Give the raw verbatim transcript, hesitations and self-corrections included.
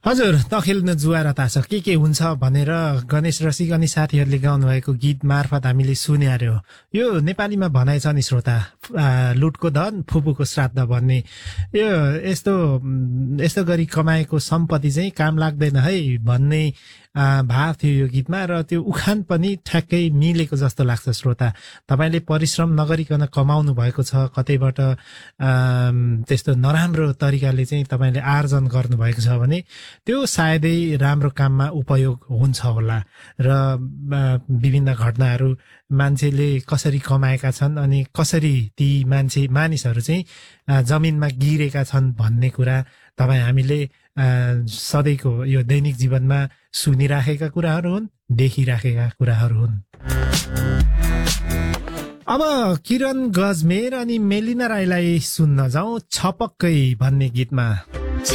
हजुर त खेल्न जुवा र तास के के हुन्छ भनेर गणेश रसिक अनि साथीहरूले गाउनु भएको गीत मार्फत हामीले सुन्यार्यो। यो नेपालीमा भनाइ छ नि श्रोता, लुटको धन फुपूको श्राद्ध भन्ने। यो यस्तो यस्तो गरी कमाएको सम्पत्ति चाहिँ काम लाग्दैन है भन्ने भाव थियो यो गीतमा, र त्यो उखान पनि ठ्याक्कै मिलेको जस्तो लाग्छ श्रोता। तपाईँले परिश्रम नगरिकन कमाउनु भएको छ, कतैबाट त्यस्तो नराम्रो तरिकाले चाहिँ तपाईँले आर्जन गर्नुभएको छ भने त्यो सायदै राम्रो काममा उपयोग हुन्छ होला। र विभिन्न घटनाहरू मान्छेले कसरी कमाएका छन् अनि कसरी ती मान्छे मानिसहरू चाहिँ जमिनमा गिरेका छन् भन्ने कुरा तपाईँ हामीले सधैँको यो दैनिक जीवनमा सुनिराखेका कुराहरू हुन्, देखिराखेका कुराहरू हुन्। अब किरण गजमेर अनि मेलिना राईलाई सुन्न जाउँ छपक्कै भन्ने गीतमा।